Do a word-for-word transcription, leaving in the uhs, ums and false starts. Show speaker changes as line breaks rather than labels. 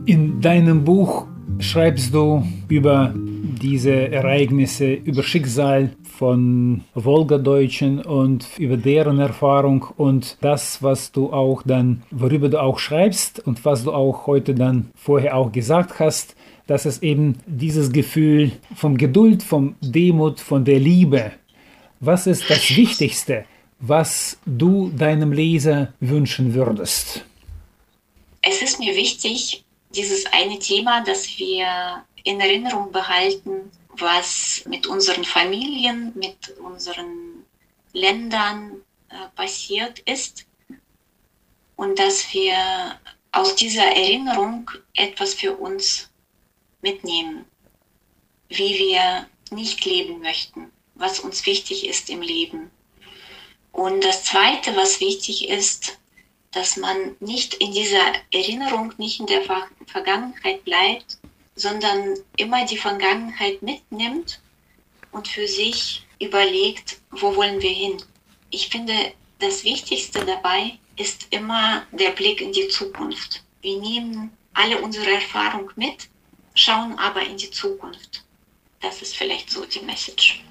In deinem Buch schreibst du über diese Ereignisse, über Schicksal von Wolgadeutschen und über deren Erfahrung und das, was du auch dann, worüber du auch schreibst und was du auch heute dann vorher auch gesagt hast, dass es eben dieses Gefühl von Geduld, von Demut, von der Liebe, was ist das Wichtigste, was du deinem Leser wünschen würdest?
Es ist mir wichtig, dieses eine Thema, dass wir in Erinnerung behalten, was mit unseren Familien, mit unseren Ländern äh, passiert ist und dass wir aus dieser Erinnerung etwas für uns mitnehmen, wie wir nicht leben möchten, was uns wichtig ist im Leben. Und das Zweite, was wichtig ist, dass man nicht in dieser Erinnerung, nicht in der Ver- Vergangenheit bleibt, sondern immer die Vergangenheit mitnimmt und für sich überlegt, wo wollen wir hin. Ich finde, das Wichtigste dabei ist immer der Blick in die Zukunft. Wir nehmen alle unsere Erfahrung mit, schauen aber in die Zukunft. Das ist vielleicht so die Message.